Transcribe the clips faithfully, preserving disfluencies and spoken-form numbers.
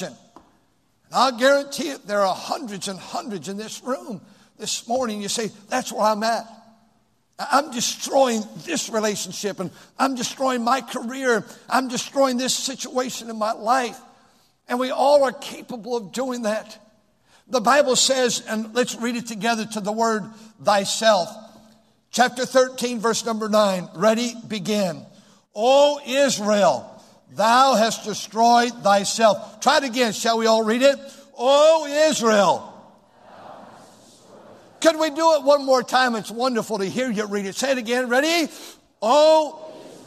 destruction. And I'll guarantee it, there are hundreds and hundreds in this room this morning. You say, that's where I'm at. I'm destroying this relationship, and I'm destroying my career. I'm destroying this situation in my life. And we all are capable of doing that. The Bible says, and let's read it together, to the word thyself. Chapter thirteen, verse number nine. Ready? Begin. O Israel, thou hast destroyed thyself. Try it again. Shall we all read it? O Israel. Could we do it one more time? It's wonderful to hear you read it. Say it again. Ready? O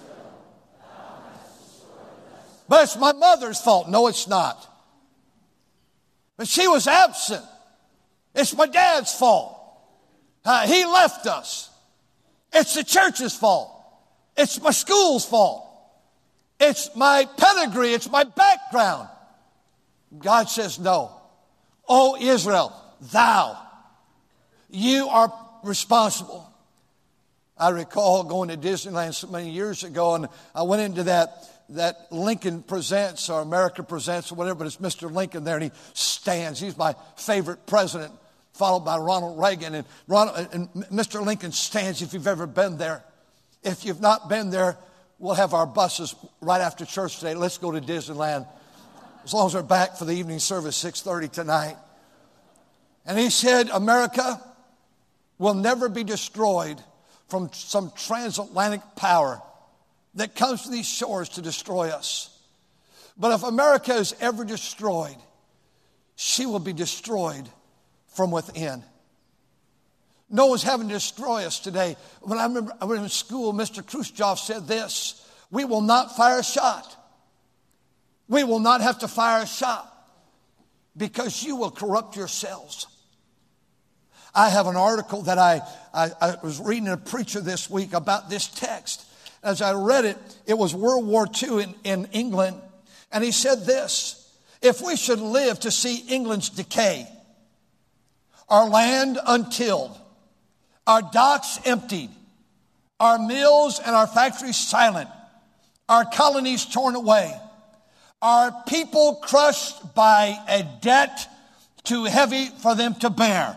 But it's my mother's fault. No, it's not. But she was absent. It's my dad's fault. Uh, he left us. It's the church's fault. It's my school's fault. It's my pedigree. It's my background. God says no. O Israel, thou, you are responsible. I recall going to Disneyland so many years ago, and I went into that that Lincoln Presents or America Presents or whatever, but it's Mister Lincoln there, and he stands. He's my favorite president, followed by Ronald Reagan. And, Ronald, and Mister Lincoln stands if you've ever been there. If you've not been there, we'll have our buses right after church today. Let's go to Disneyland, as long as we're back for the evening service, six thirty tonight. And he said, America will never be destroyed from some transatlantic power that comes to these shores to destroy us. But if America is ever destroyed, she will be destroyed from within. No one's having to destroy us today. When I remember I was in school, Mister Khrushchev said this: we will not fire a shot. We will not have to fire a shot because you will corrupt yourselves. I have an article that I, I, I was reading a preacher this week about this text. As I read it, it was World War Two in, in England. And he said this: if we should live to see England's decay, our land untilled, our docks emptied, our mills and our factories silent, our colonies torn away, our people crushed by a debt too heavy for them to bear,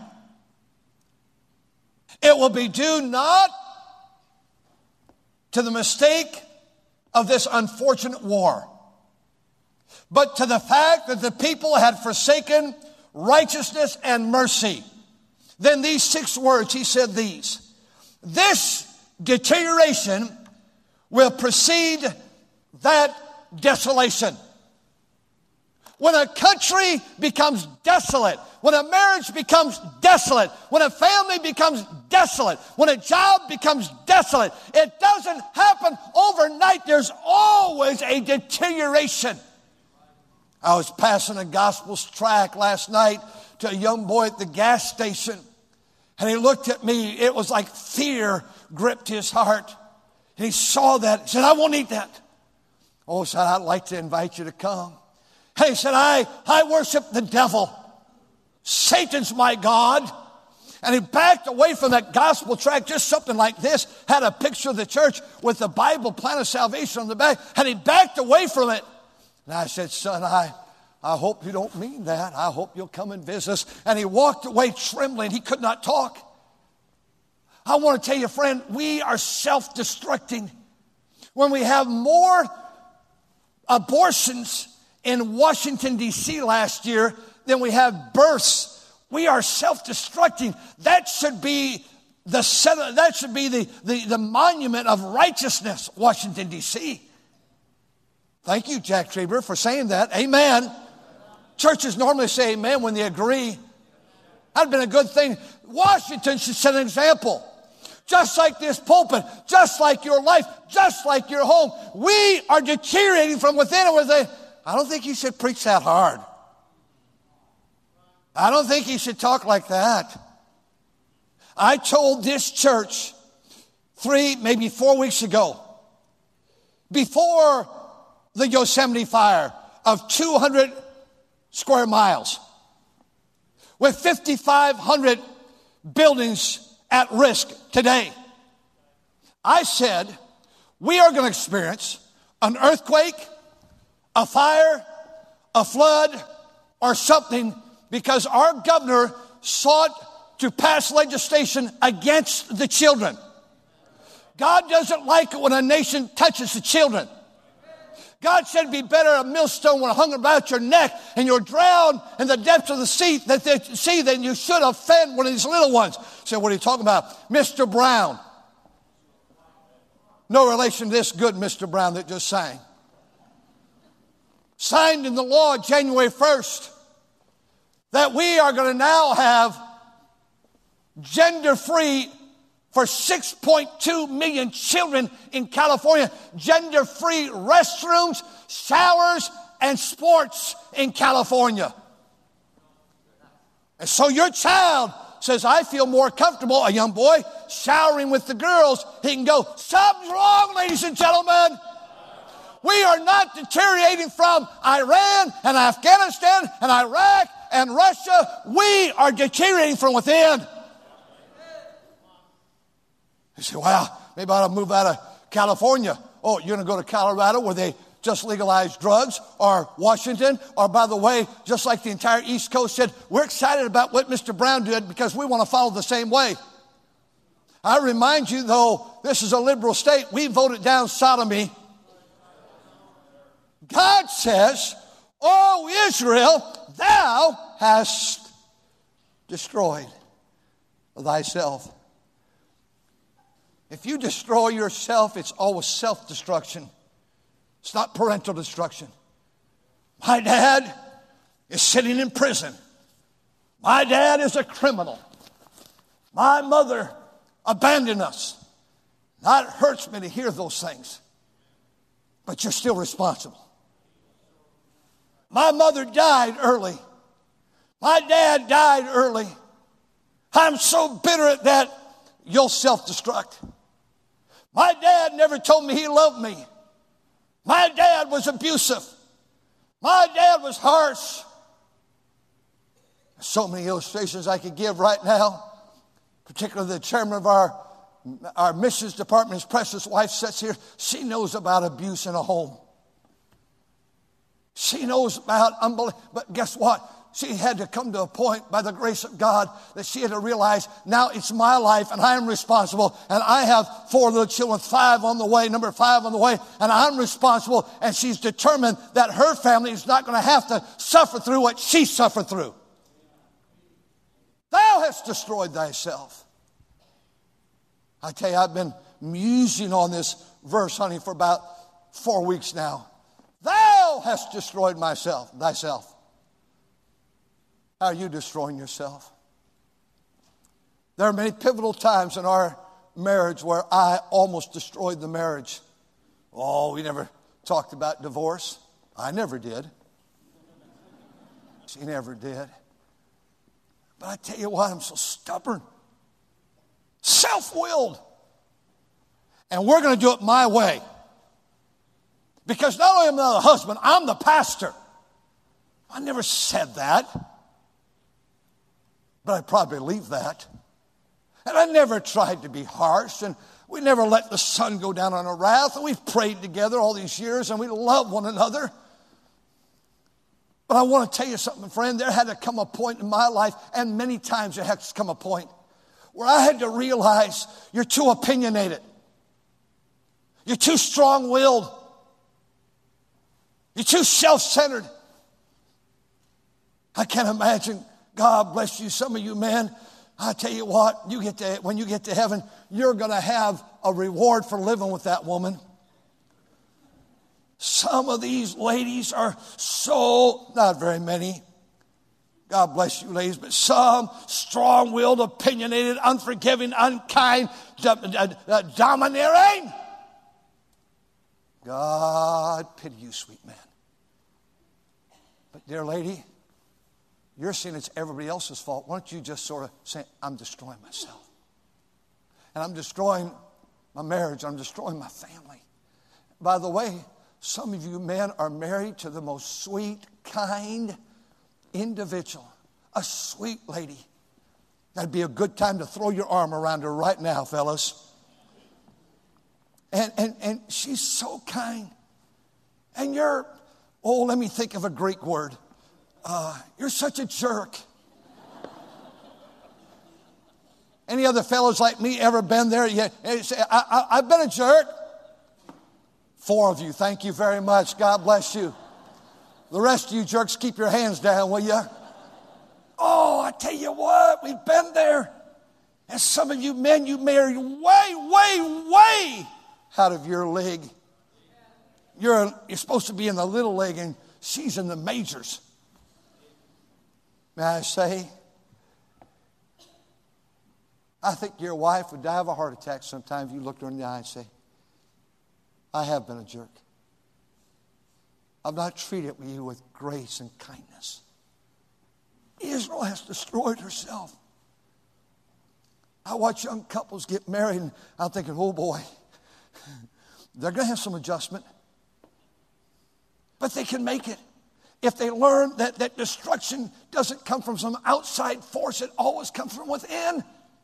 it will be due not to the mistake of this unfortunate war, but to the fact that the people had forsaken righteousness and mercy. Then these six words, he said these: this deterioration will precede that desolation. When a country becomes desolate, when a marriage becomes desolate, when a family becomes desolate, when a job becomes desolate, it doesn't happen overnight. There's always a deterioration. I was passing a gospel's tract last night to a young boy at the gas station, and he looked at me. It was like fear gripped his heart. And he saw that. He said, I won't eat that. Oh, said, I'd like to invite you to come. He said, I, I worship the devil. Satan's my God. And he backed away from that gospel tract, just something like this, had a picture of the church with the Bible plan of salvation on the back, and he backed away from it. And I said, son, I, I hope you don't mean that. I hope you'll come and visit us. And he walked away trembling. He could not talk. I want to tell you, friend, we are self-destructing. When we have more abortions in Washington, D C last year than we have births, we are self-destructing. That should be the that should be the, the, the monument of righteousness, Washington, D C Thank you, Jack Trieber, for saying that. Amen. Churches normally say amen when they agree. That'd been a good thing. Washington should set an example. Just like this pulpit, just like your life, just like your home. We are deteriorating from within and within. I don't think you should preach that hard. I don't think you should talk like that. I told this church three, maybe four weeks ago, before the Yosemite fire of two hundred square miles, with fifty-five hundred buildings at risk today, I said, we are going to experience an earthquake, a fire, a flood, or something, because our governor sought to pass legislation against the children. God doesn't like it when a nation touches the children. God said it'd be better a millstone when hung about your neck and you're drowned in the depths of the sea that they see than you should offend one of these little ones. So what are you talking about? Mister Brown. No relation to this good Mister Brown that just sang. Signed in the law January first that we are going to now have gender-free for six point two million children in California, gender-free restrooms, showers, and sports in California. And so your child says, I feel more comfortable, a young boy, showering with the girls. He can go, something's wrong, ladies and gentlemen. We are not deteriorating from Iran and Afghanistan and Iraq and Russia. We are deteriorating from within. You say, wow, maybe I ought to move out of California. Oh, you're going to go to Colorado where they just legalized drugs, or Washington, or by the way, just like the entire East Coast said, we're excited about what Mister Brown did because we want to follow the same way. I remind you, though, this is a liberal state. We voted down sodomy. God says, oh, Israel, thou hast destroyed thyself. If you destroy yourself, it's always self-destruction. It's not parental destruction. My dad is sitting in prison. My dad is a criminal. My mother abandoned us. Now, it hurts me to hear those things. But you're still responsible. My mother died early. My dad died early. I'm so bitter at that, you'll self-destruct. My dad never told me he loved me. My dad was abusive. My dad was harsh. There's so many illustrations I could give right now. Particularly the chairman of our, our missions department, his precious wife sits here. She knows about abuse in a home. She knows about unbelief. But guess what? She had to come to a point by the grace of God that she had to realize now it's my life and I am responsible. And I have four little children, five on the way, number five on the way, and I'm responsible. And she's determined that her family is not going to have to suffer through what she suffered through. Thou hast destroyed thyself. I tell you, I've been musing on this verse, honey, for about four weeks now. Thou hast destroyed myself, thyself. How are you destroying yourself? There are many pivotal times in our marriage where I almost destroyed the marriage. Oh, we never talked about divorce. I never did. She never did. But I tell you what, I'm so stubborn. Self-willed. And we're going to do it my way. Because not only am I the husband, I'm the pastor. I never said that. But I probably believe that. And I never tried to be harsh. And we never let the sun go down on our wrath. And we've prayed together all these years. And we love one another. But I want to tell you something, friend. There had to come a point in my life. And many times there has to come a point where I had to realize you're too opinionated. You're too strong-willed. You're too self-centered. I can't imagine. God bless you. Some of you men, I tell you what, you get to, when you get to heaven, you're going to have a reward for living with that woman. Some of these ladies are so, not very many, God bless you ladies, but some strong-willed, opinionated, unforgiving, unkind, do, uh, uh, domineering. God pity you, sweet man. But dear lady, you're saying it's everybody else's fault. Why don't you just sort of say, I'm destroying myself. And I'm destroying my marriage. I'm destroying my family. By the way, some of you men are married to the most sweet, kind individual. A sweet lady. That'd be a good time to throw your arm around her right now, fellas. And, and, and she's so kind. And you're Oh, let me think of a Greek word. Uh, you're such a jerk. Any other fellows like me ever been there? Yeah, say, I, I, I've been a jerk. Four of you, thank you very much. God bless you. The rest of you jerks, keep your hands down, will you? Oh, I tell you what, we've been there. And some of you men, you married way, way, way out of your league. You're, you're supposed to be in the little league, and she's in the majors. May I say, I think your wife would die of a heart attack sometime if you looked her in the eye and say, I have been a jerk. I've not treated you with grace and kindness. Israel has destroyed herself. I watch young couples get married, and I'm thinking, oh boy, they're going to have some adjustment. But they can make it. If they learn that, that destruction doesn't come from some outside force, it always comes from within.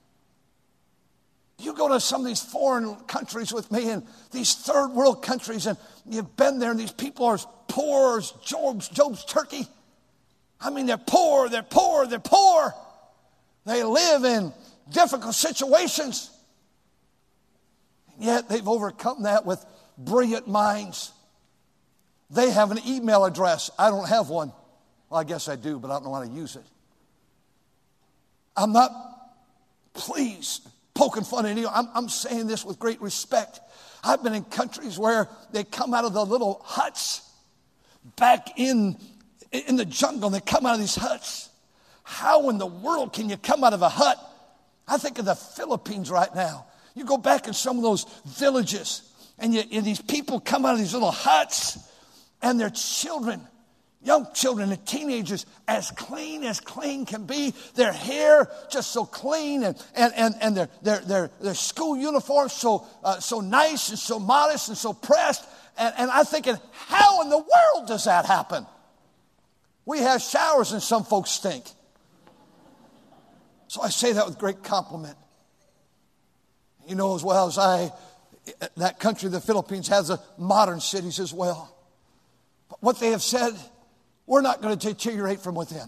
You go to some of these foreign countries with me, and these third world countries, and you've been there, and these people are as poor as Job's, Job's turkey. I mean, they're poor, they're poor, they're poor. They live in difficult situations. And yet they've overcome that with brilliant minds. They have an email address. I don't have one. Well, I guess I do, but I don't know how to use it. I'm not, please, poking fun at anyone. I'm, I'm saying this with great respect. I've been in countries where they come out of the little huts back in, in the jungle, and they come out of these huts. How in the world can you come out of a hut? I think of the Philippines right now. You go back in some of those villages, and, you, and these people come out of these little huts, and their children, young children and teenagers, as clean as clean can be. Their hair just so clean, and and and, and their, their their their school uniforms so uh, so nice and so modest and so pressed. And, and I'm thinking, how in the world does that happen? We have showers and some folks stink. So I say that with great compliment. You know as well as I, that country, the Philippines, has a modern cities as well. But what they have said, we're not going to deteriorate from within.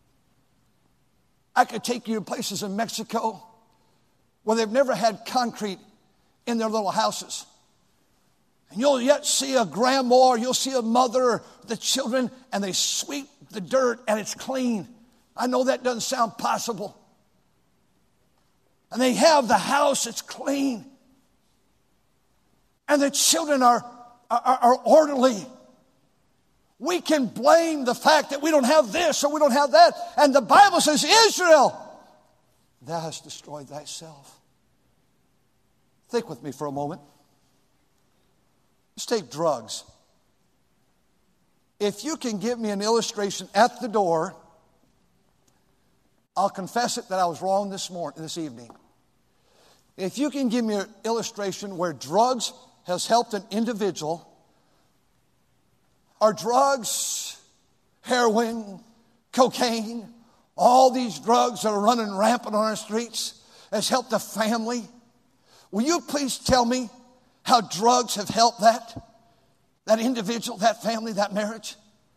I could take you to places in Mexico where they've never had concrete in their little houses. And you'll yet see a grandma, or you'll see a mother, or the children, and they sweep the dirt and it's clean. I know that doesn't sound possible. And they have the house, it's clean. And the children are, are, are orderly. We can blame the fact that we don't have this or we don't have that. And the Bible says, Israel, thou hast destroyed thyself. Think with me for a moment. Let's take drugs. If you can give me an illustration at the door, I'll confess it that I was wrong this morning, this evening. If you can give me an illustration where drugs has helped an individual, are drugs, heroin, cocaine, all these drugs that are running rampant on our streets, has helped a family? Will you please tell me how drugs have helped that? That individual, that family, that marriage?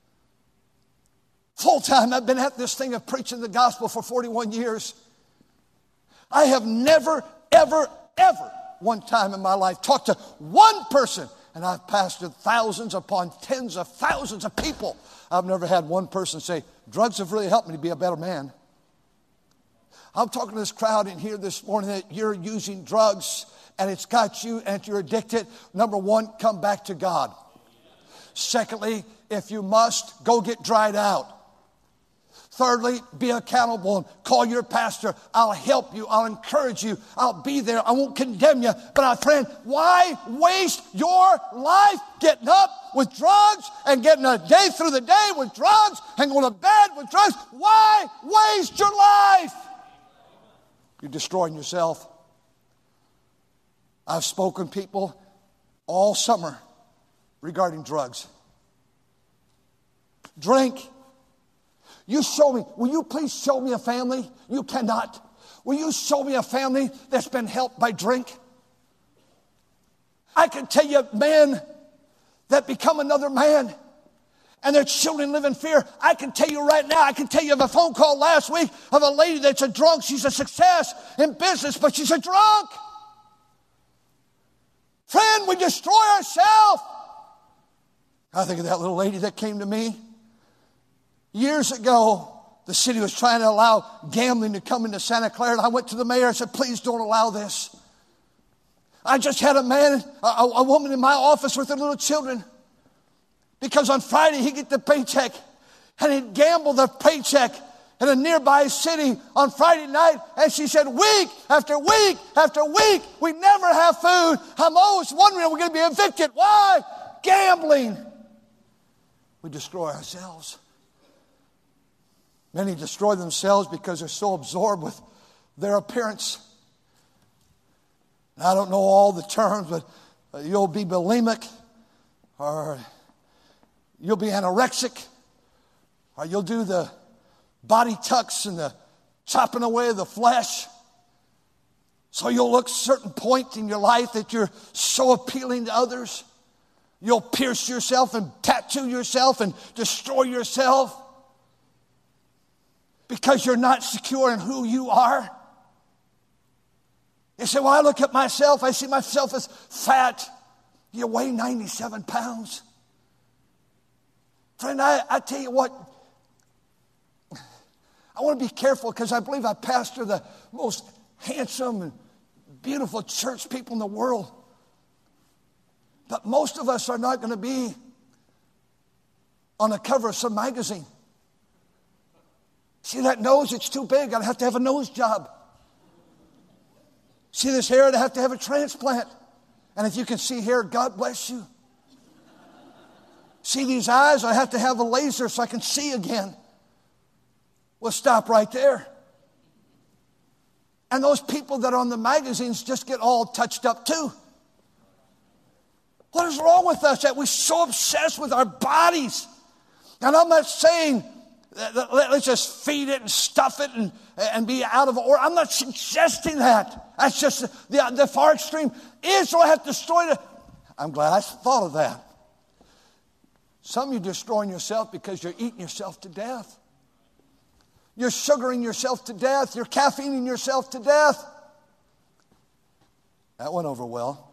Full time, I've been at this thing of preaching the gospel for forty-one years. I have never, ever, ever, one time in my life, talked to one person. And I've pastored thousands upon tens of thousands of people. I've never had one person say, drugs have really helped me to be a better man. I'm talking to this crowd in here this morning that you're using drugs and it's got you and you're addicted. Number one, come back to God. Secondly, if you must, go get dried out. Thirdly, be accountable and call your pastor. I'll help you. I'll encourage you. I'll be there. I won't condemn you. But my friend, why waste your life getting up with drugs and getting a day through the day with drugs and going to bed with drugs? Why waste your life? You're destroying yourself. I've spoken to people all summer regarding drugs. Drink. You show me, will you please show me a family? You cannot. Will you show me a family that's been helped by drink? I can tell you men that become another man and their children live in fear. I can tell you right now, I can tell you of a phone call last week of a lady that's a drunk. She's a success in business, but she's a drunk. Friend, we destroy ourselves. I think of that little lady that came to me. Years ago, the city was trying to allow gambling to come into Santa Clara, and I went to the mayor and said, please don't allow this. I just had a man, a, a woman in my office with their little children. Because on Friday, he'd get the paycheck, and he'd gamble the paycheck in a nearby city on Friday night. And she said, week after week after week, we never have food. I'm always wondering, we're going to be evicted. Why? Gambling. We destroy ourselves. Many destroy themselves because they're so absorbed with their appearance. And I don't know all the terms, but you'll be bulimic, or you'll be anorexic, or you'll do the body tucks and the chopping away of the flesh. So you'll look a certain point in your life that you're so appealing to others. You'll pierce yourself and tattoo yourself and destroy yourself because you're not secure in who you are. You say, well, I look at myself, I see myself as fat. You weigh ninety-seven pounds. Friend, I, I tell you what, I want to be careful because I believe I pastor the most handsome and beautiful church people in the world. But most of us are not going to be on the cover of some magazine. See that nose? It's too big. I'd have to have a nose job. See this hair? I'd have to have a transplant. And if you can see hair, God bless you. See these eyes? I have to have a laser so I can see again. We'll stop right there. And those people that are on the magazines just get all touched up too. What is wrong with us that we're so obsessed with our bodies? And I'm not saying that let's just feed it and stuff it and, and be out of order. I'm not suggesting that. That's just the, the far extreme. Israel had destroyed it. I'm glad I thought of that. Some of you are destroying yourself because you're eating yourself to death. You're sugaring yourself to death. You're caffeining yourself to death. That went over well.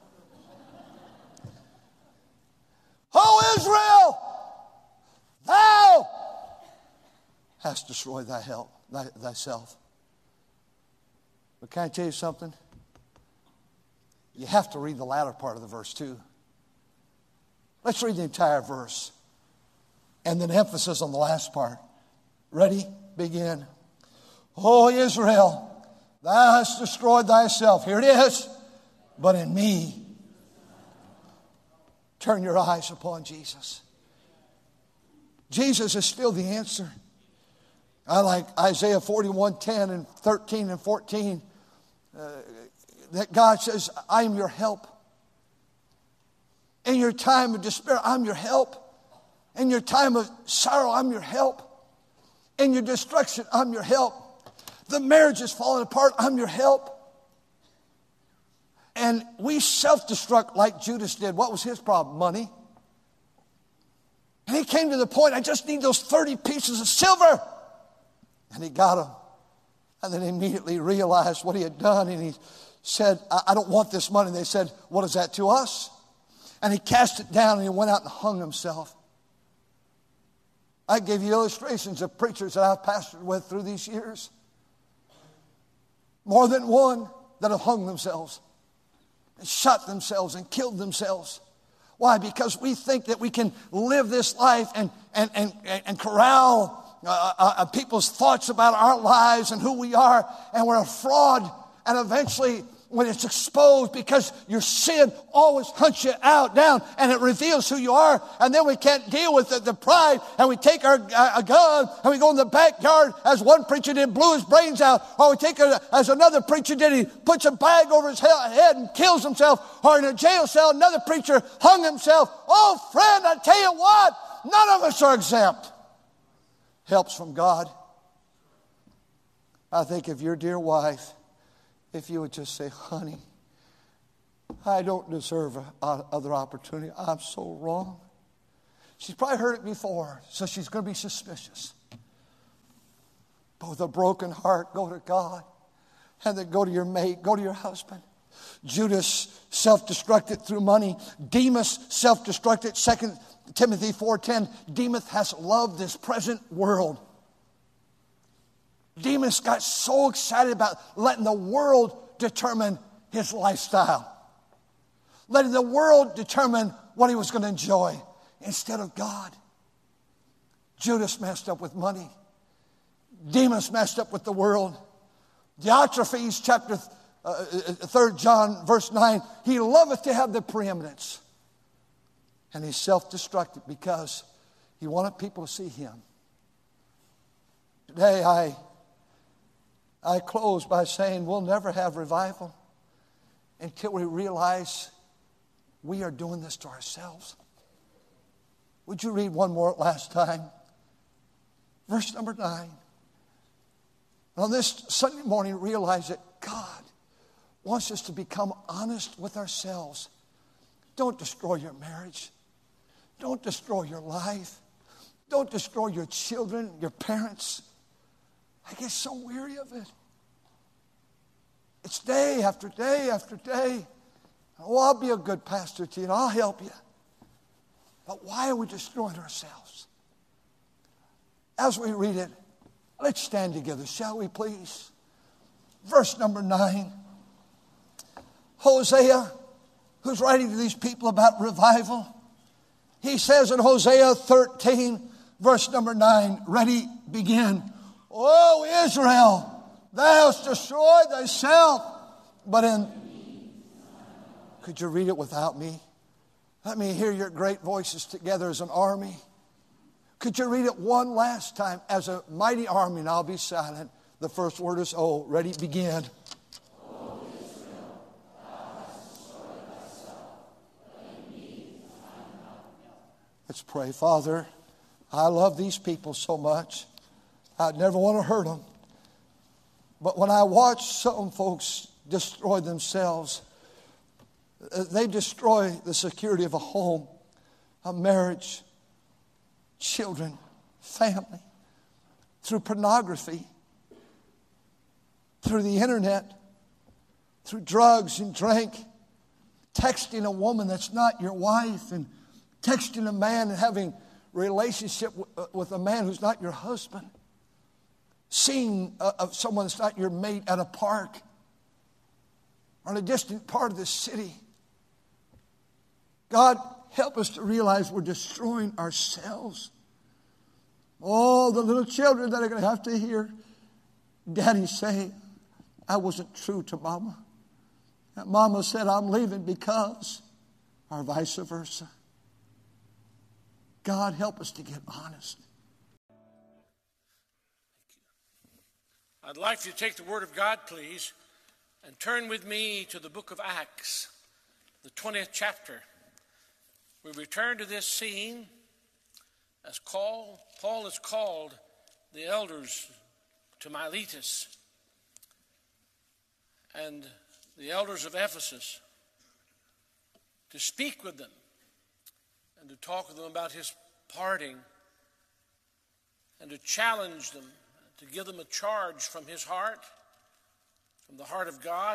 O Israel, thou hast destroyed thy help, thy, thyself. But can I tell you something? You have to read the latter part of the verse too. Let's read the entire verse. And then emphasis on the last part. Ready? Begin. O Israel, thou hast destroyed thyself. Here it is. But in me, turn your eyes upon Jesus. Jesus is still the answer. I like Isaiah forty-one ten and thirteen and fourteen. Uh, that God says, I am your help. In your time of despair, I'm your help. In your time of sorrow, I'm your help. In your destruction, I'm your help. The marriage is falling apart, I'm your help. And we self-destruct like Judas did. What was his problem? Money. And he came to the point, I just need those thirty pieces of silver. And he got them. And then he immediately realized what he had done. And he said, I, I don't want this money. And they said, what is that to us? And he cast it down and he went out and hung himself. I gave you illustrations of preachers that I've pastored with through these years. More than one that have hung themselves and shot themselves and killed themselves. Why? Because we think that we can live this life and, and, and, and corral uh, uh, people's thoughts about our lives and who we are, and we're a fraud. And eventually, when it's exposed, because your sin always hunts you out, down, and it reveals who you are, and then we can't deal with the, the pride, and we take our uh, a gun, and we go in the backyard, as one preacher did, blew his brains out, or we take it as another preacher did, he puts a bag over his head and kills himself, or in a jail cell, another preacher hung himself. Oh, friend, I tell you what, none of us are exempt. Helps from God. I think of your dear wife, if you would just say, honey, I don't deserve a, a, other opportunity. I'm so wrong. She's probably heard it before, so she's going to be suspicious. But with a broken heart, go to God. And then go to your mate, go to your husband. Judas self-destructed through money. Demas self-destructed. Second Timothy four ten. Demas has loved this present world. Demas got so excited about letting the world determine his lifestyle. Letting the world determine what he was going to enjoy instead of God. Judas messed up with money. Demas messed up with the world. Diotrephes, chapter uh, third John, verse nine, he loveth to have the preeminence. And he self-destructed because he wanted people to see him. Today I, I close by saying we'll never have revival until we realize we are doing this to ourselves. Would you read one more last time? Verse number nine. On this Sunday morning, realize that God wants us to become honest with ourselves. Don't destroy your marriage. Don't destroy your life. Don't destroy your children, your parents. I get so weary of it. It's day after day after day. Oh, I'll be a good pastor to you and I'll help you. But why are we destroying ourselves? As we read it, let's stand together, shall we please? Verse number nine. Hosea, who's writing to these people about revival, he says in Hosea thirteen, verse number nine, ready, begin. O Israel, thou hast destroyed thyself, but in... Could you read it without me? Let me hear your great voices together as an army. Could you read it one last time as a mighty army, and I'll be silent. The first word is O. Ready, begin. O Israel, thou hast destroyed thyself, but in me I am. Let's pray. Father, I love these people so much. I'd never want to hurt them. But when I watch some folks destroy themselves, they destroy the security of a home, a marriage, children, family, through pornography, through the internet, through drugs and drink, texting a woman that's not your wife, and texting a man and having a relationship with a man who's not your husband, seeing uh, someone that's not your mate at a park or in a distant part of the city. God, help us to realize we're destroying ourselves. Oh, the little children that are going to have to hear Daddy say, I wasn't true to Mama. And Mama said, I'm leaving because, or vice versa. God, help us to get honest. I'd like you to take the Word of God, please, and turn with me to the book of Acts, the twentieth chapter. We return to this scene as call, Paul has called the elders to Miletus and the elders of Ephesus to speak with them and to talk with them about his parting and to challenge them, to give them a charge from his heart, from the heart of God,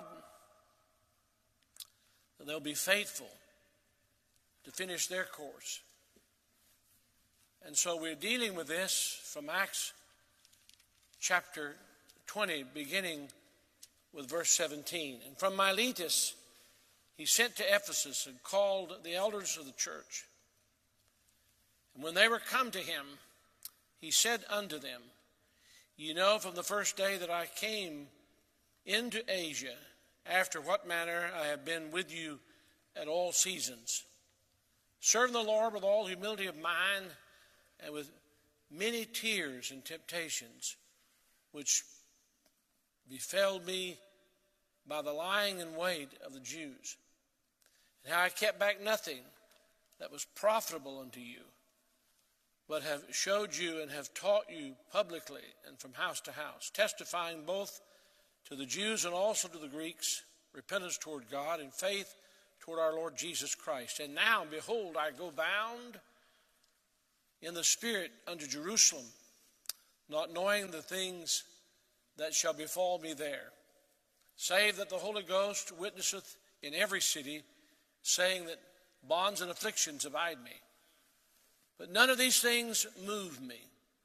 that they'll be faithful to finish their course. And so we're dealing with this from Acts chapter twenty, beginning with verse seventeen. And from Miletus he sent to Ephesus and called the elders of the church. And when they were come to him, he said unto them, Ye know from the first day that I came into Asia, after what manner I have been with you at all seasons, serving the Lord with all humility of mind and with many tears and temptations, which befell me by the lying in wait of the Jews, and how I kept back nothing that was profitable unto you, but have showed you and have taught you publicly and from house to house, testifying both to the Jews and also to the Greeks, repentance toward God and faith toward our Lord Jesus Christ. And now, behold, I go bound in the Spirit unto Jerusalem, not knowing the things that shall befall me there, save that the Holy Ghost witnesseth in every city, saying that bonds and afflictions abide me. But none of these things move me.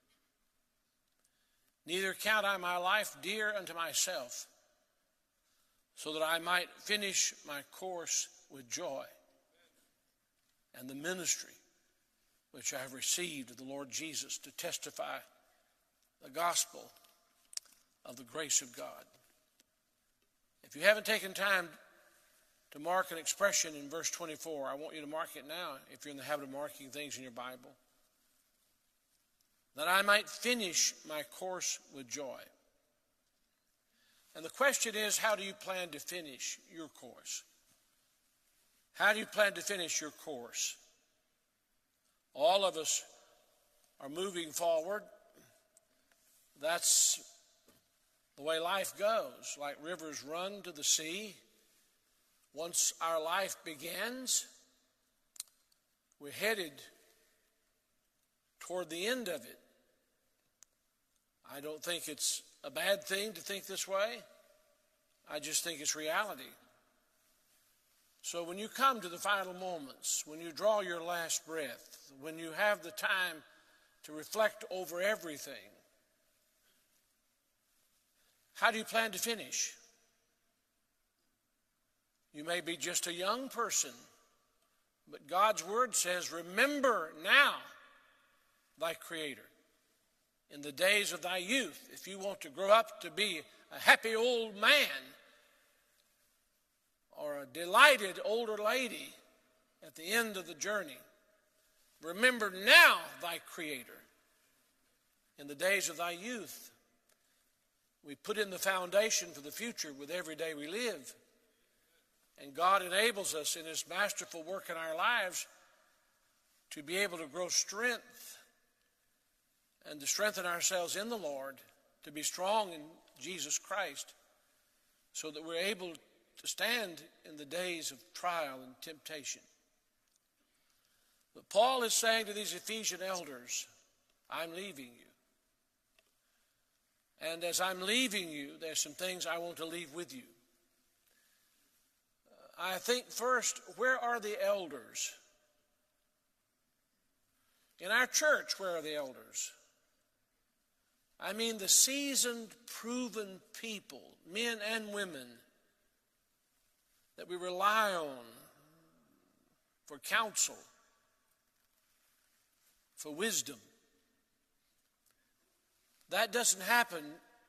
Neither count I my life dear unto myself, so that I might finish my course with joy and the ministry which I have received of the Lord Jesus, to testify the gospel of the grace of God. If you haven't taken time to mark an expression in verse twenty-four, I want you to mark it now, if you're in the habit of marking things in your Bible. That I might finish my course with joy. And the question is, how do you plan to finish your course? How do you plan to finish your course? All of us are moving forward. That's the way life goes. Like rivers run to the sea. Once our life begins, we're headed toward the end of it. I don't think it's a bad thing to think this way. I just think it's reality. So when you come to the final moments, when you draw your last breath, when you have the time to reflect over everything, how do you plan to finish? You may be just a young person, but God's word says, remember now thy Creator in the days of thy youth. If you want to grow up to be a happy old man or a delighted older lady at the end of the journey, remember now thy Creator in the days of thy youth. We put in the foundation for the future with every day we live. And God enables us in his masterful work in our lives to be able to grow strength and to strengthen ourselves in the Lord, to be strong in Jesus Christ, so that we're able to stand in the days of trial and temptation. But Paul is saying to these Ephesian elders, I'm leaving you. And as I'm leaving you, there's some things I want to leave with you. I think first, where are the elders? In our church, where are the elders? I mean the seasoned, proven people, men and women, that we rely on for counsel, for wisdom. That doesn't happen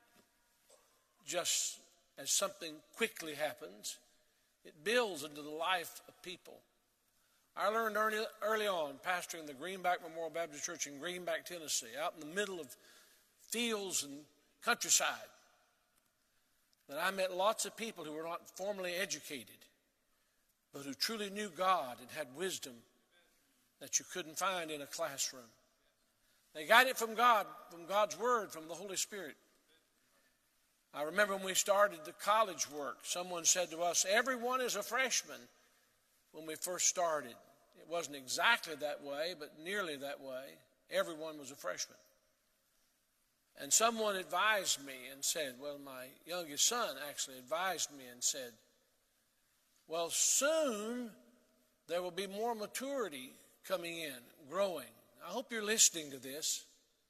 just as something quickly happens. It builds into the life of people. I learned early, early on, pastoring the Greenback Memorial Baptist Church in Greenback, Tennessee, out in the middle of fields and countryside, that I met lots of people who were not formally educated, but who truly knew God and had wisdom that you couldn't find in a classroom. They got it from God, from God's Word, from the Holy Spirit. I remember when we started the college work, someone said to us, everyone is a freshman when we first started. It wasn't exactly that way, but nearly that way. Everyone was a freshman. And someone advised me and said, well, my youngest son actually advised me and said, well, soon there will be more maturity coming in, growing. I hope you're listening to this.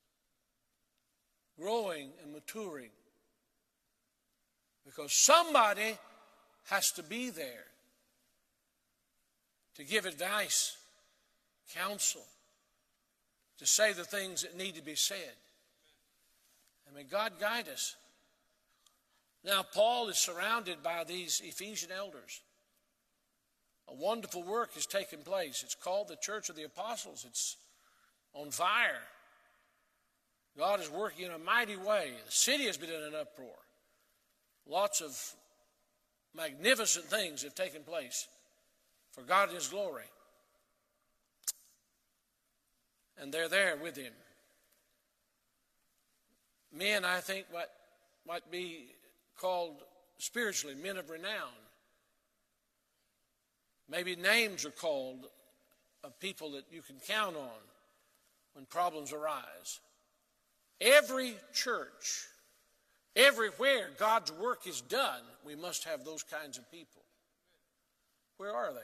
Growing and maturing. Because somebody has to be there to give advice, counsel, to say the things that need to be said. And may God guide us. Now, Paul is surrounded by these Ephesian elders. A wonderful work has taken place. It's called the Church of the Apostles. It's on fire. God is working in a mighty way. The city has been in an uproar. Lots of magnificent things have taken place for God and his glory. And they're there with him. Men, I think, what might be called spiritually men of renown. Maybe names are called of people that you can count on. when problems arise. Every church, everywhere God's work is done, we must have those kinds of people. Where are they?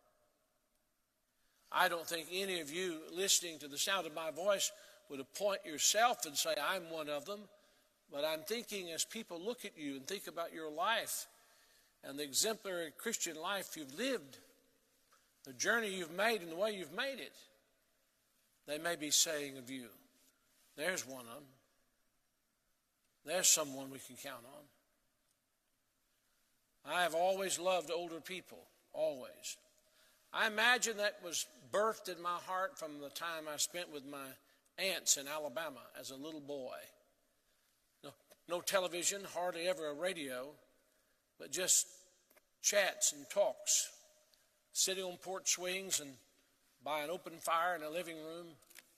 I don't think any of you listening to the sound of my voice would appoint yourself and say, I'm one of them. But I'm thinking as people look at you and think about your life and the exemplary Christian life you've lived, the journey you've made and the way you've made it, they may be saying of you, there's one of them. There's someone we can count on. I have always loved older people, always. I imagine that was birthed in my heart from the time I spent with my aunts in Alabama as a little boy. No, no television, hardly ever a radio, but just chats and talks, sitting on porch swings and by an open fire in a living room,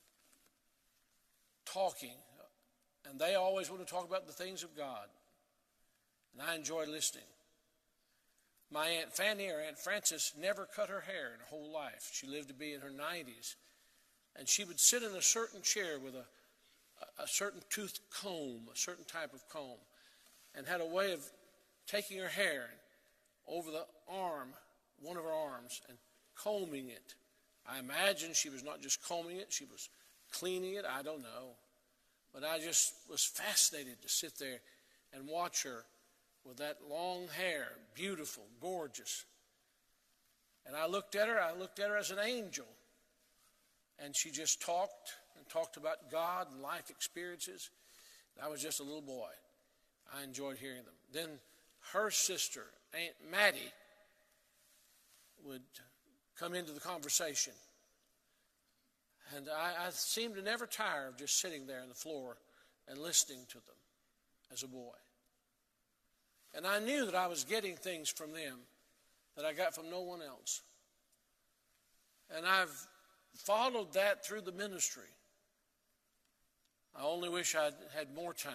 talking. And they always want to talk about the things of God. And I enjoy listening. My Aunt Fanny, or Aunt Frances, never cut her hair in her whole life. She lived to be in her nineties. And she would sit in a certain chair with a, a certain toothed comb, a certain type of comb, and had a way of taking her hair over the arm, one of her arms, and combing it. I imagine she was not just combing it, she was cleaning it. I don't know. But I just was fascinated to sit there and watch her with that long hair, beautiful, gorgeous. And I looked at her, I looked at her as an angel. And she just talked and talked about God and life experiences. And I was just a little boy. I enjoyed hearing them. Then her sister, Aunt Maddie, would come into the conversation. And I, I seemed to never tire of just sitting there on the floor and listening to them as a boy. And I knew that I was getting things from them that I got from no one else. And I've followed that through the ministry. I only wish I'd had more time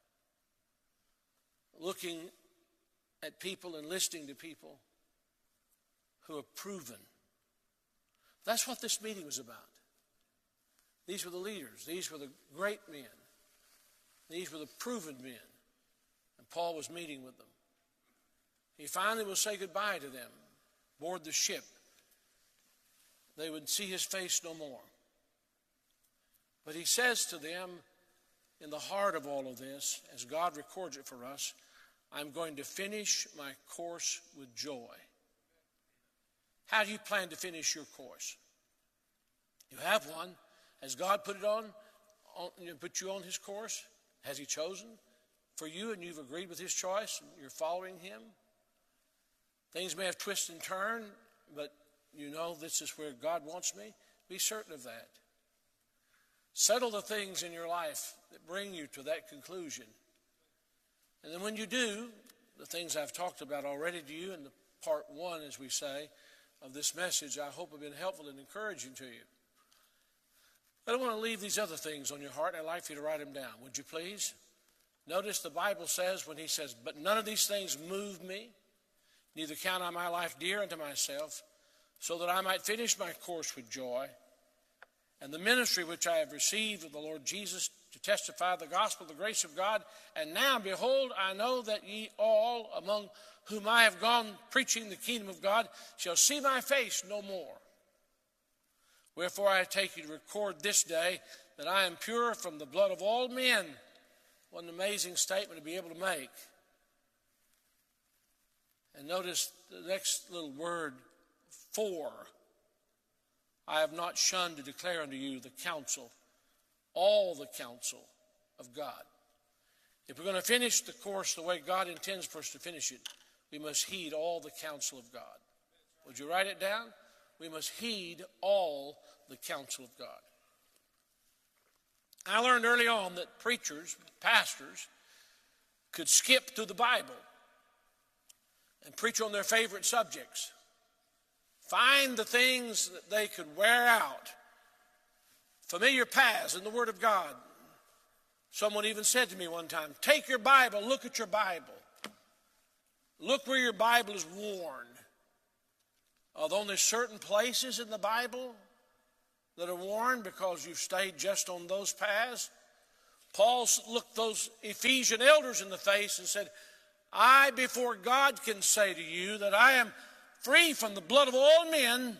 looking at people and listening to people who have proven. That's what this meeting was about. These were the leaders. These were the great men. These were the proven men. And Paul was meeting with them. He finally will say goodbye to them, board the ship. They would see his face no more. But he says to them, in the heart of all of this, as God records it for us, I'm going to finish my course with joy. How do you plan to finish your course? You have one. Has God put it on, on you know, put you on his course? Has he chosen for you and you've agreed with his choice and you're following him? Things may have twisted and turned, but you know this is where God wants me. Be certain of that. Settle the things in your life that bring you to that conclusion. And then when you do, the things I've talked about already to you in the part one, as we say, of this message, I hope have been helpful and encouraging to you. I don't want to leave these other things on your heart. I'd like for you to write them down. Would you please? Notice the Bible says when he says, but none of these things move me, neither count I my life dear unto myself, so that I might finish my course with joy, and the ministry which I have received of the Lord Jesus to testify the gospel of the grace of God. And now, behold, I know that ye all, among whom I have gone preaching the kingdom of God, shall see my face no more. Wherefore I take you to record this day that I am pure from the blood of all men. What an amazing statement to be able to make. And notice the next little word, for. I have not shunned to declare unto you the counsel, all the counsel of God. If we're going to finish the course the way God intends for us to finish it, we must heed all the counsel of God. Would you write it down? We must heed all the counsel of God. I learned early on that preachers, pastors, could skip through the Bible and preach on their favorite subjects. Find the things that they could wear out. Familiar paths in the Word of God. Someone even said to me one time, take your Bible, look at your Bible. Look where your Bible is worn. Although there's certain places in the Bible that are worn because you've stayed just on those paths. Paul looked those Ephesian elders in the face and said, I before God can say to you that I am free from the blood of all men,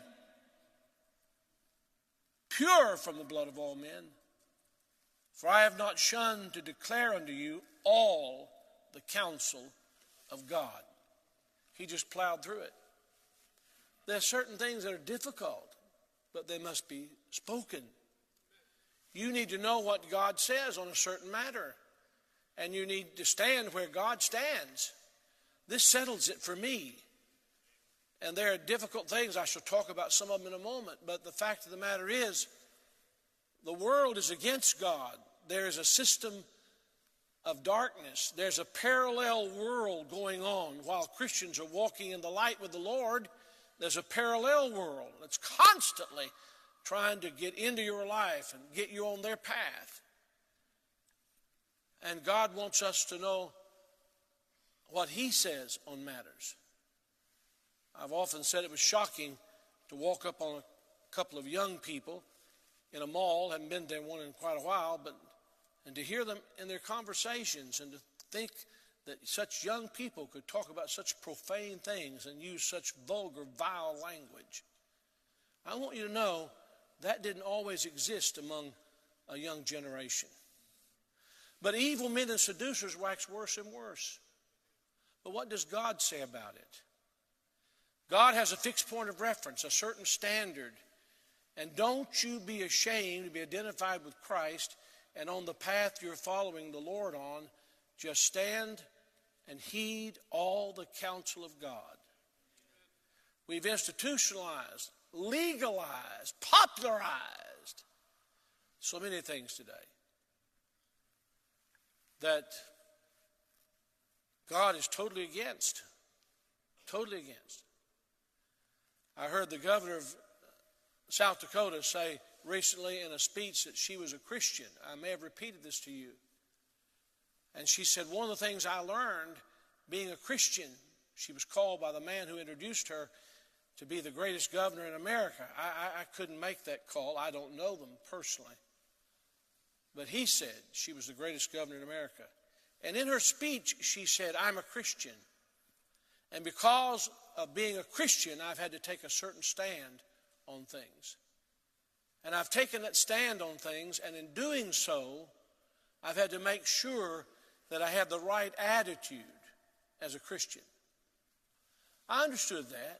pure from the blood of all men, for I have not shunned to declare unto you all the counsel of God. He just plowed through it. There are certain things that are difficult, but they must be spoken. You need to know what God says on a certain matter, and you need to stand where God stands. This settles it for me. And there are difficult things. I shall talk about some of them in a moment, but the fact of the matter is, the world is against God. There is a system of darkness. There's a parallel world going on. While Christians are walking in the light with the Lord, there's a parallel world that's constantly trying to get into your life and get you on their path. And God wants us to know what He says on matters. I've often said it was shocking to walk up on a couple of young people in a mall. Haven't been there one in quite a while, but and to hear them in their conversations and to think that such young people could talk about such profane things and use such vulgar, vile language. I want you to know that didn't always exist among a young generation. But evil men and seducers wax worse and worse. But what does God say about it? God has a fixed point of reference, a certain standard. And don't you be ashamed to be identified with Christ and on the path you're following the Lord on. Just stand and heed all the counsel of God. We've institutionalized, legalized, popularized so many things today that God is totally against. Totally against. I heard the governor of South Dakota say recently in a speech that she was a Christian. I may have repeated this to you. And she said, one of the things I learned being a Christian, she was called by the man who introduced her to be the greatest governor in America. I, I, I couldn't make that call. I don't know them personally. But he said she was the greatest governor in America. And in her speech, she said, I'm a Christian. And because of being a Christian, I've had to take a certain stand on things. And I've taken that stand on things, and in doing so, I've had to make sure that I have the right attitude as a Christian. I understood that.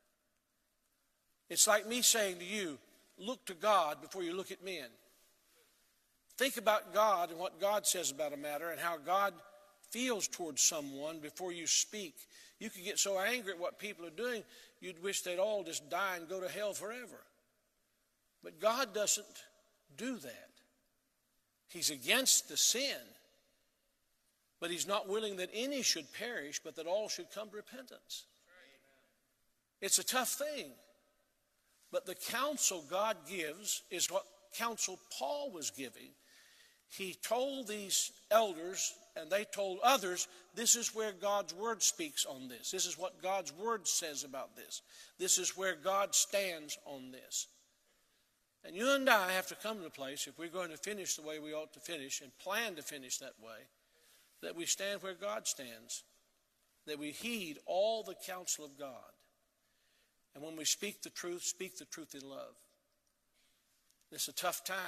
It's like me saying to you, look to God before you look at men. Think about God and what God says about a matter and how God feels towards someone before you speak. You could get so angry at what people are doing, you'd wish they'd all just die and go to hell forever. But God doesn't do that. He's against the sin, but He's not willing that any should perish, but that all should come to repentance. It's a tough thing, but the counsel God gives is what counsel Paul was giving. He told these elders, and they told others, this is where God's word speaks on this. This is what God's word says about this. This is where God stands on this. And you and I have to come to the place, if we're going to finish the way we ought to finish and plan to finish that way, that we stand where God stands, that we heed all the counsel of God. And when we speak the truth, speak the truth in love. It's a tough time,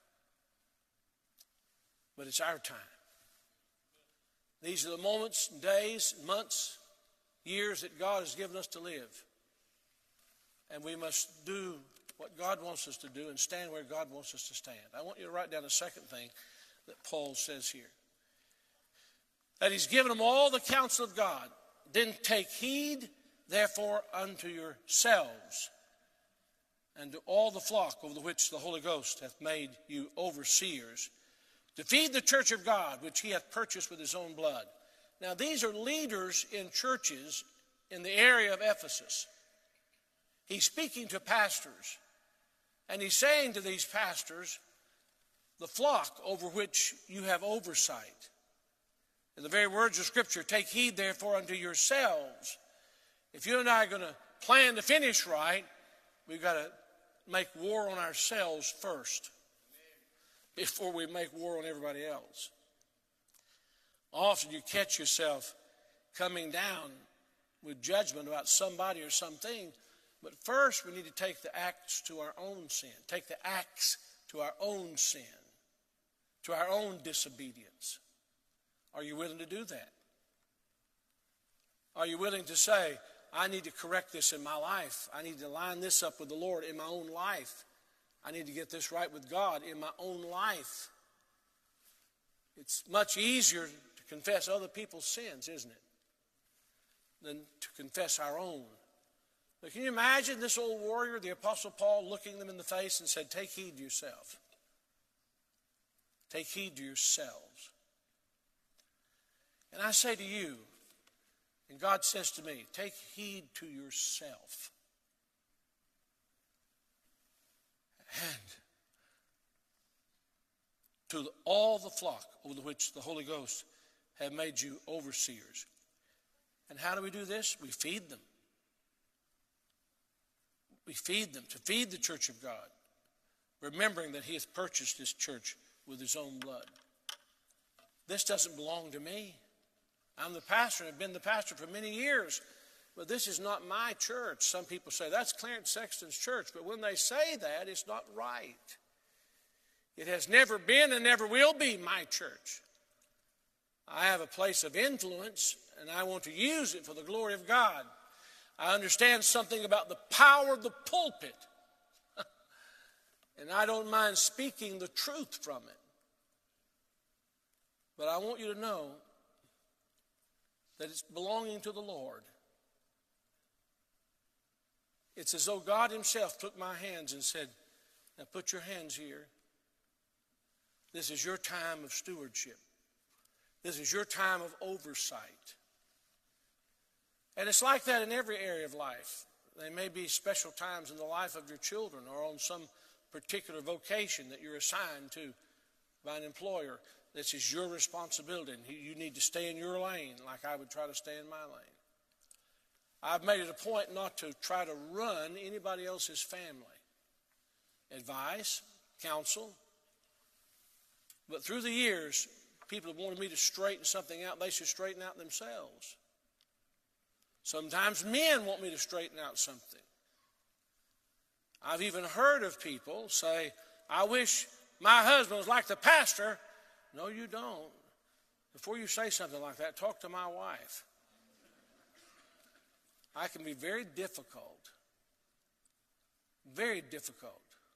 but it's our time. These are the moments, days, months, years that God has given us to live. And we must do what God wants us to do and stand where God wants us to stand. I want you to write down a second thing that Paul says here. That he's given them all the counsel of God. Then take heed, therefore, unto yourselves and to all the flock over which the Holy Ghost hath made you overseers, to feed the church of God, which He hath purchased with His own blood. Now, these are leaders in churches in the area of Ephesus. He's speaking to pastors, and he's saying to these pastors, the flock over which you have oversight. In the very words of Scripture, take heed therefore unto yourselves. If you and I are going to plan to finish right, we've got to make war on ourselves first before we make war on everybody else. Often you catch yourself coming down with judgment about somebody or something, but first we need to take the axe to our own sin. Take the axe to our own sin, to our own disobedience. Are you willing to do that? Are you willing to say, I need to correct this in my life. I need to line this up with the Lord in my own life. I need to get this right with God in my own life. It's much easier to confess other people's sins, isn't it, than to confess our own. But can you imagine this old warrior, the Apostle Paul, looking them in the face and said, take heed to yourself. Take heed to yourselves. And I say to you, and God says to me, take heed to yourself. And to all the flock over which the Holy Ghost have made you overseers. And how do we do this? We feed them. We feed them, to feed the church of God, remembering that he has purchased this church with his own blood. This doesn't belong to me. I'm the pastor and have been the pastor for many years, but this is not my church. Some people say, that's Clarence Sexton's church, but when they say that, it's not right. It has never been and never will be my church. I have a place of influence, and I want to use it for the glory of God. I understand something about the power of the pulpit, and I don't mind speaking the truth from it. But I want you to know that it's belonging to the Lord. It's as though God himself took my hands and said, now put your hands here. This is your time of stewardship. This is your time of oversight. And it's like that in every area of life. There may be special times in the life of your children or on some particular vocation that you're assigned to by an employer. This is your responsibility, and you need to stay in your lane like I would try to stay in my lane. I've made it a point not to try to run anybody else's family. Advice, counsel. But through the years, people have wanted me to straighten something out they should straighten out themselves. Sometimes men want me to straighten out something. I've even heard of people say, I wish my husband was like the pastor. No, you don't. Before you say something like that, talk to my wife. I can be very difficult. Very difficult.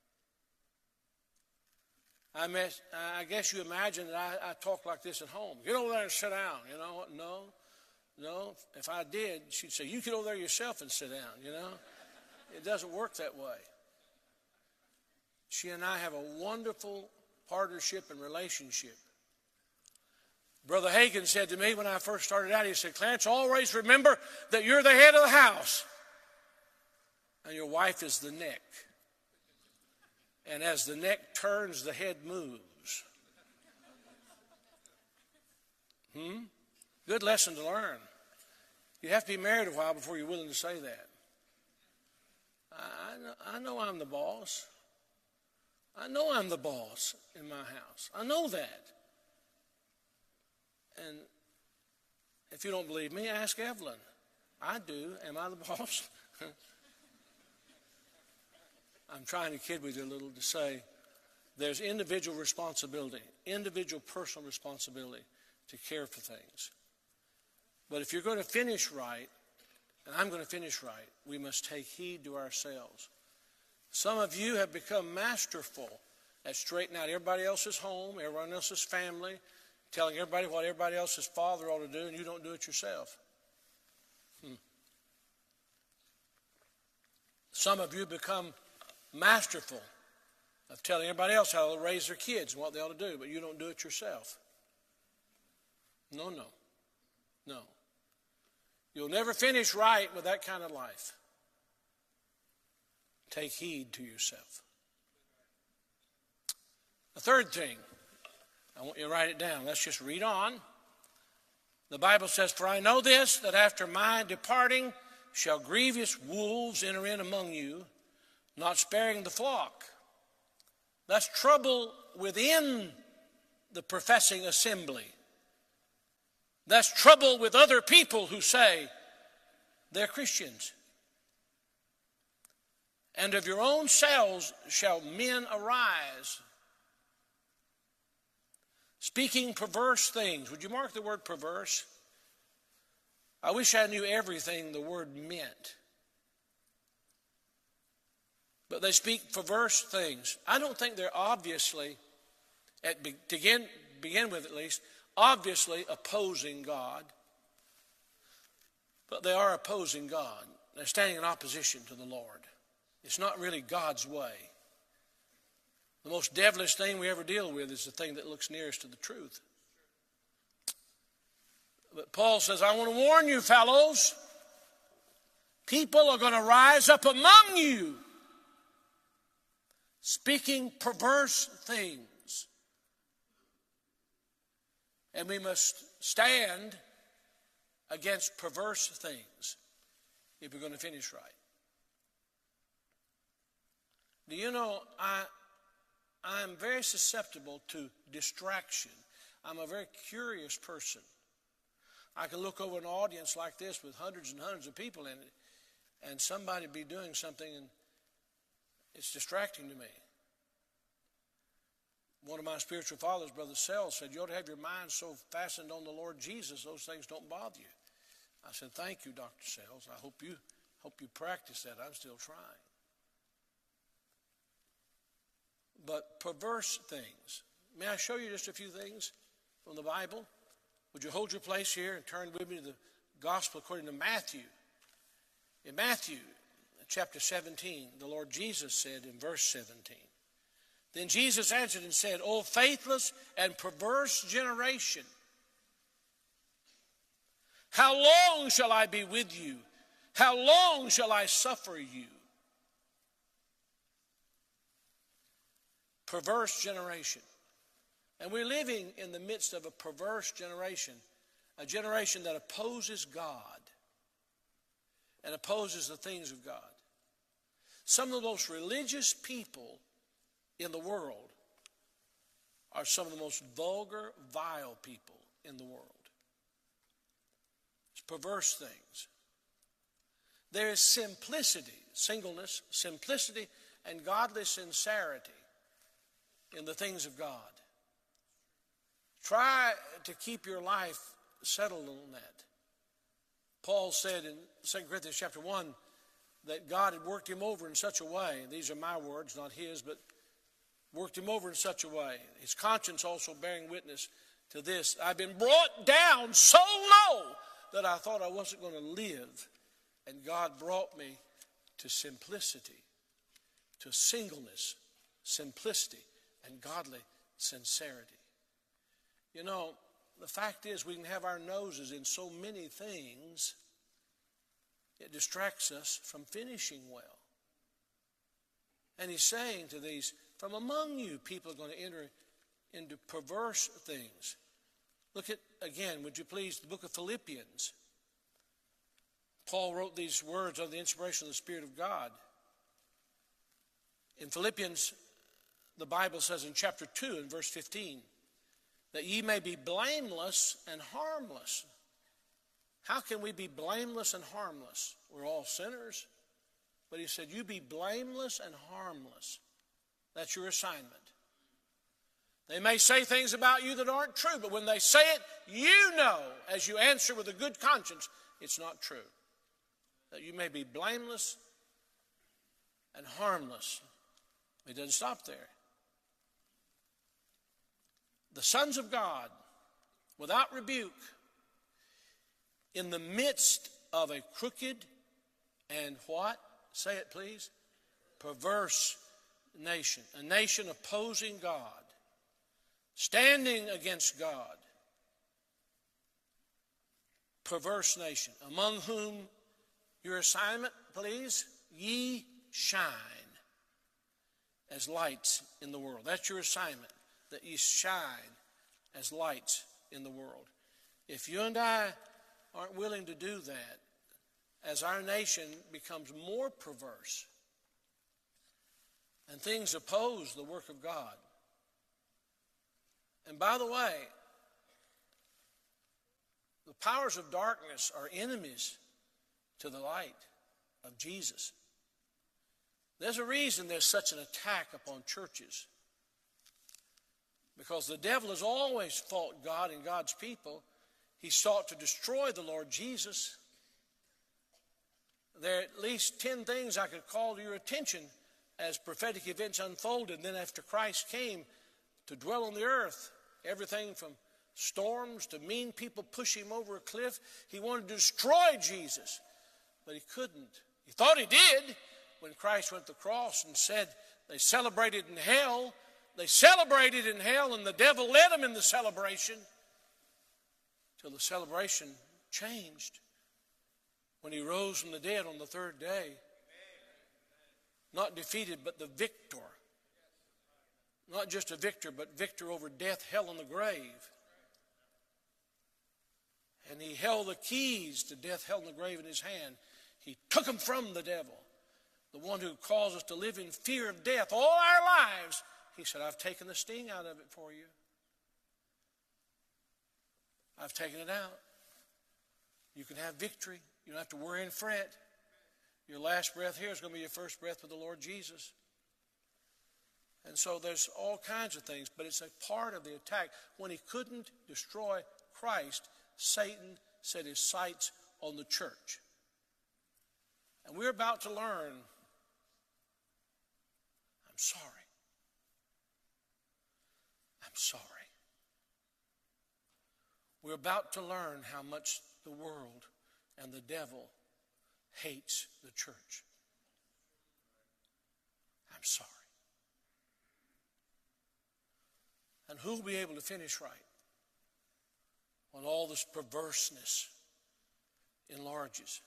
I, met, I guess you imagine that I, I talk like this at home. Get over there and sit down. You know what? No. No. If I did, she'd say, you get over there yourself and sit down, you know. It doesn't work that way. She and I have a wonderful partnership and relationship. Brother Hagin said to me when I first started out, he said, Clarence, always remember that you're the head of the house and your wife is the neck. And as the neck turns, the head moves. Hmm? Good lesson to learn. You have to be married a while before you're willing to say that. I know, I know I'm the boss. I know I'm the boss in my house. I know that. And if you don't believe me, ask Evelyn. I do. Am I the boss? I'm trying to kid with you a little to say there's individual responsibility, individual personal responsibility to care for things. But if you're going to finish right, and I'm going to finish right, we must take heed to ourselves. Some of you have become masterful at straightening out everybody else's home, everyone else's family, telling everybody what everybody else's father ought to do, and you don't do it yourself. Hmm. Some of you become masterful of telling everybody else how to raise their kids and what they ought to do, but you don't do it yourself. No, no, no. You'll never finish right with that kind of life. Take heed to yourself. The third thing, I want you to write it down. Let's just read on. The Bible says, for I know this, that after my departing shall grievous wolves enter in among you, not sparing the flock. That's trouble within the professing assembly. That's trouble with other people who say they're Christians. And of your own selves shall men arise, speaking perverse things. Would you mark the word perverse? I wish I knew everything the word meant. But they speak perverse things. I don't think they're obviously, at be, to begin, begin with at least, obviously opposing God. But they are opposing God. They're standing in opposition to the Lord. It's not really God's way. The most devilish thing we ever deal with is the thing that looks nearest to the truth. But Paul says, I want to warn you, fellows. People are going to rise up among you, speaking perverse things. And we must stand against perverse things if we're going to finish right. Do you know, I, I'm very susceptible to distraction. I'm a very curious person. I can look over an audience like this with hundreds and hundreds of people in it, and somebody be doing something, and it's distracting to me. One of my spiritual fathers, Brother Sells, said, you ought to have your mind so fastened on the Lord Jesus, those things don't bother you. I said, thank you, Doctor Sells. I hope you, hope you practice that. I'm still trying. But perverse things. May I show you just a few things from the Bible? Would you hold your place here and turn with me to the Gospel according to Matthew? In Matthew chapter seventeen, the Lord Jesus said in verse seventeen, then Jesus answered and said, O faithless and perverse generation, how long shall I be with you? How long shall I suffer you? Perverse generation. And we're living in the midst of a perverse generation, a generation that opposes God and opposes the things of God. Some of the most religious people in the world are some of the most vulgar, vile people in the world. It's perverse things. There is simplicity, singleness, simplicity, and godly sincerity in the things of God. Try to keep your life settled on that. Paul said in Second Corinthians chapter one that God had worked him over in such a way, these are my words, not his, but worked him over in such a way, his conscience also bearing witness to this, I've been brought down so low that I thought I wasn't going to live. And God brought me to simplicity, to singleness, simplicity, and godly sincerity. You know, the fact is we can have our noses in so many things, it distracts us from finishing well. And he's saying to these, from among you, people are going to enter into perverse things. Look at, again, would you please, the book of Philippians. Paul wrote these words under the inspiration of the Spirit of God. In Philippians, the Bible says in chapter two and verse fifteen, that ye may be blameless and harmless. How can we be blameless and harmless? We're all sinners. But he said, you be blameless and harmless. That's your assignment. They may say things about you that aren't true, but when they say it, you know, as you answer with a good conscience, it's not true. That you may be blameless and harmless. It doesn't stop there. The sons of God, without rebuke, in the midst of a crooked and what? Say it, please. Perverse nation. A nation opposing God. Standing against God. Perverse nation. Among whom your assignment, please, ye shine as lights in the world. That's your assignment. That ye shine as lights in the world. If you and I aren't willing to do that, as our nation becomes more perverse, And things oppose the work of God. And by the way, the powers of darkness are enemies to the light of Jesus. There's a reason there's such an attack upon churches. Because the devil has always fought God and God's people. He sought to destroy the Lord Jesus. There are at least ten things I could call to your attention as prophetic events unfolded. And then after Christ came to dwell on the earth, everything from storms to mean people push him over a cliff. He wanted to destroy Jesus, but he couldn't. He thought he did when Christ went to the cross and said they celebrated in hell. They celebrated in hell, and the devil led them in the celebration till the celebration changed when he rose from the dead on the third day. Not defeated, but the victor. Not just a victor, but victor over death, hell, and the grave. And he held the keys to death, hell, and the grave in his hand. He took them from the devil, the one who caused us to live in fear of death all our lives. He said, I've taken the sting out of it for you. I've taken it out. You can have victory. You don't have to worry and fret. Your last breath here is going to be your first breath with the Lord Jesus. And so there's all kinds of things, but it's a part of the attack. When he couldn't destroy Christ, Satan set his sights on the church. And we're about to learn, I'm sorry. I'm sorry. We're about to learn how much the world and the devil hates the church. I'm sorry. And who will be able to finish right when all this perverseness enlarges?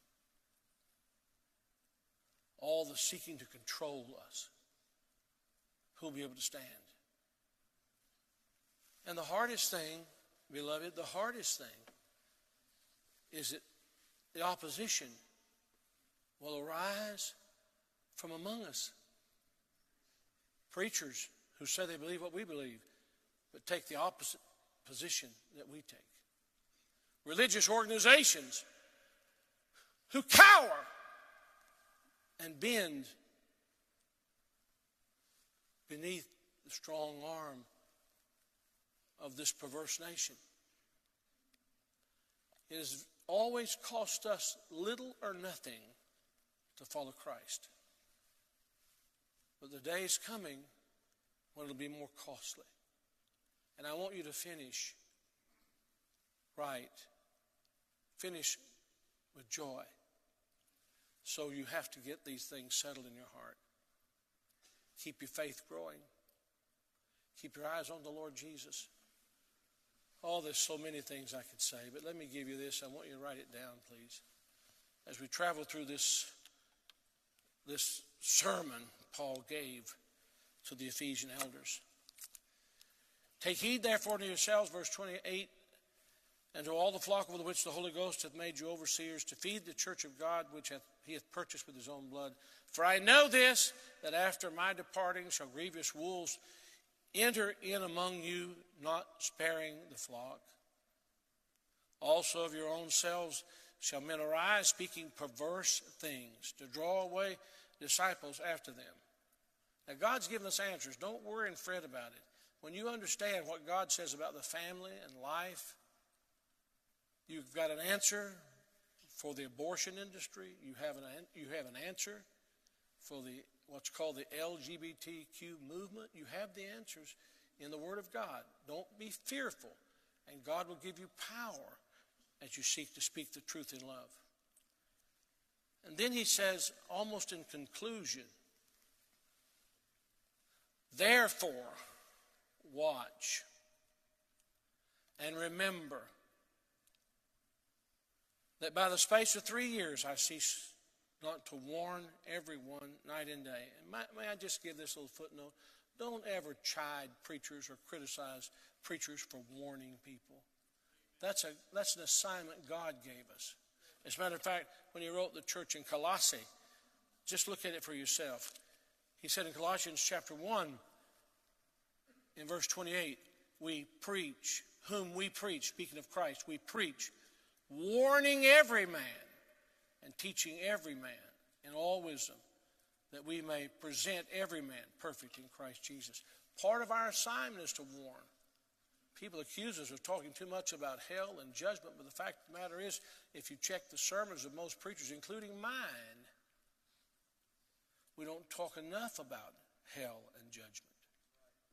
All the seeking to control us. Who will be able to stand? And the hardest thing, beloved, the hardest thing is that the opposition will arise from among us. Preachers who say they believe what we believe, but take the opposite position that we take. Religious organizations who cower and bend beneath the strong arm of this perverse nation. It has always cost us little or nothing to follow Christ. But the day is coming when it'll be more costly. And I want you to finish right. Finish with joy. So you have to get these things settled in your heart. Keep your faith growing. Keep your eyes on the Lord Jesus. Oh, there's so many things I could say, but let me give you this. I want you to write it down, please. As we travel through this, this sermon Paul gave to the Ephesian elders. Take heed, therefore, to yourselves, verse twenty-eight, and to all the flock over which the Holy Ghost hath made you overseers, to feed the church of God, which hath, he hath purchased with his own blood. For I know this, that after my departing shall grievous wolves enter in among you, not sparing the flock. Also of your own selves shall men arise, speaking perverse things, to draw away disciples after them. Now, God's given us answers. Don't worry and fret about it. When you understand what God says about the family and life, you've got an answer for the abortion industry. You have an, you have an answer for the what's called the L G B T Q movement. You have the answers in the Word of God. Don't be fearful, and God will give you power as you seek to speak the truth in love. And then he says, almost in conclusion, therefore, watch and remember that by the space of three years I cease not to warn everyone night and day. And may, may I just give this little footnote? Don't ever chide preachers or criticize preachers for warning people. That's a that's an assignment God gave us. As a matter of fact, when he wrote the church in Colossae, just look at it for yourself. He said in Colossians chapter one, in verse twenty-eight, we preach, whom we preach, speaking of Christ, we preach, warning every man and teaching every man in all wisdom, that we may present every man perfect in Christ Jesus. Part of our assignment is to warn. People accuse us of talking too much about hell and judgment, but the fact of the matter is, if you check the sermons of most preachers, including mine, we don't talk enough about hell and judgment.